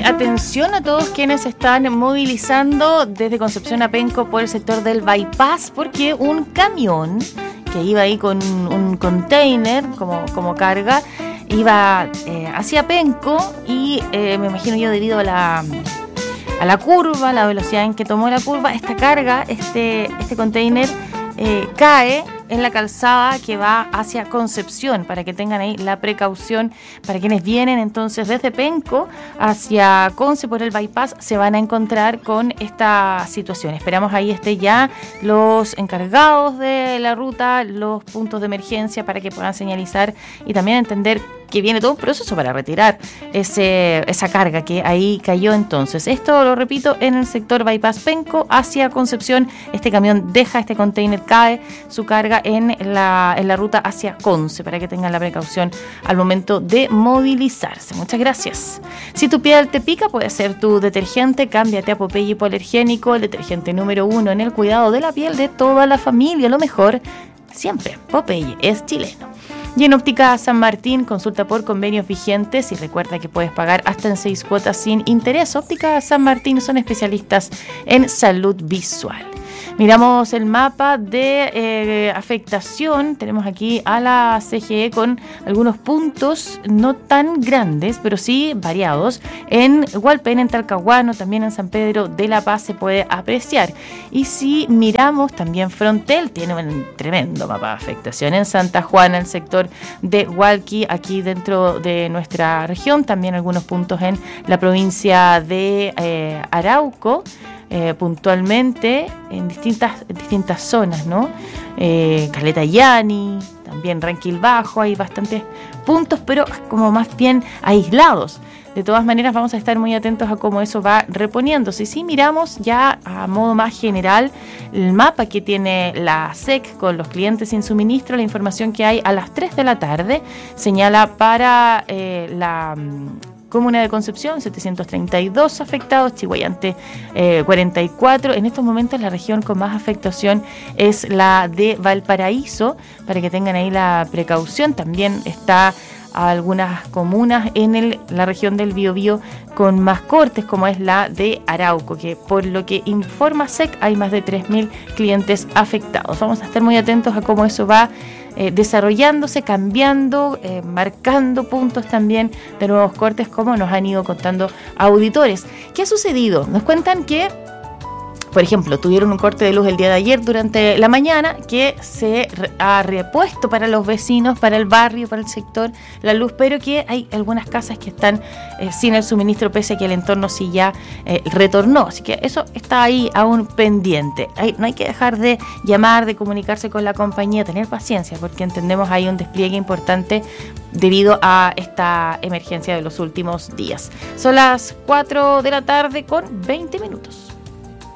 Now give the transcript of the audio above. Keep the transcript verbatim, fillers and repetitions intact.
atención a todos quienes se están movilizando desde Concepción a Penco por el sector del bypass, porque un camión que iba ahí con un container como, como carga iba eh, hacia Penco y eh, me imagino yo debido a la, a la curva, la velocidad en que tomó la curva, esta carga, este, este container eh, cae en la calzada que va hacia Concepción, para que tengan ahí la precaución para quienes vienen entonces desde Penco hacia Conce por el bypass, se van a encontrar con esta situación. Esperamos ahí esté ya los encargados de la ruta, los puntos de emergencia para que puedan señalizar y también entender que viene todo un proceso para retirar ese, esa carga que ahí cayó entonces. Esto lo repito, en el sector bypass Penco hacia Concepción, este camión deja este container, cae su carga en la, en la ruta hacia Conce, para que tengan la precaución al momento de movilizarse. Muchas gracias. Si tu piel te pica, puede ser tu detergente. Cámbiate a Popeye Hipoalergénico, el detergente número uno en el cuidado de la piel de toda la familia. Lo mejor siempre, Popeye es chileno. Y en Óptica San Martín, consulta por convenios vigentes y recuerda que puedes pagar hasta en seis cuotas sin interés. Óptica San Martín son especialistas en salud visual. Miramos el mapa de eh, afectación. Tenemos aquí a la C G E con algunos puntos no tan grandes, pero sí variados. En Hualpén, en Talcahuano, también en San Pedro de la Paz se puede apreciar. Y si miramos también Frontel, tiene un tremendo mapa de afectación. En Santa Juana, el sector de Hualqui, aquí dentro de nuestra región. También algunos puntos en la provincia de eh, Arauco. Eh, puntualmente en distintas, distintas zonas, ¿no? Eh, Caleta Yani, también Ranquil Bajo, hay bastantes puntos, pero como más bien aislados. De todas maneras, vamos a estar muy atentos a cómo eso va reponiéndose. Si miramos ya a modo más general el mapa que tiene la S E C con los clientes sin suministro, la información que hay a las tres de la tarde señala para eh, la comuna de Concepción, setecientos treinta y dos afectados, Chihuayante eh, cuarenta y cuatro. En estos momentos la región con más afectación es la de Valparaíso, para que tengan ahí la precaución. También está algunas comunas en el, la región del Biobío con más cortes, como es la de Arauco, que por lo que informa S E C hay más de tres mil clientes afectados. Vamos a estar muy atentos a cómo eso va Eh, desarrollándose, cambiando, eh, marcando puntos también de nuevos cortes, como nos han ido contando auditores. ¿Qué ha sucedido? Nos cuentan que, por ejemplo, tuvieron un corte de luz el día de ayer durante la mañana que se ha repuesto para los vecinos, para el barrio, para el sector, la luz, pero que hay algunas casas que están eh, sin el suministro, pese a que el entorno sí ya eh, retornó. Así que eso está ahí aún pendiente. Hay, no hay que dejar de llamar, de comunicarse con la compañía, tener paciencia, porque entendemos hay un despliegue importante debido a esta emergencia de los últimos días. Son las cuatro de la tarde con veinte minutos.